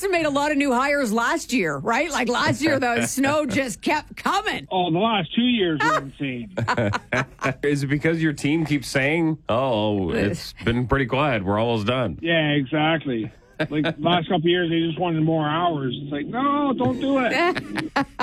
also made a lot of new hires last year, right? Like last year, the snow just kept coming. Oh, the last 2 years were insane. Is it because your team keeps saying, "Oh, it's been pretty quiet. We're almost done"? Yeah, exactly. Like last couple of years, they just wanted more hours. It's like, no, don't do it.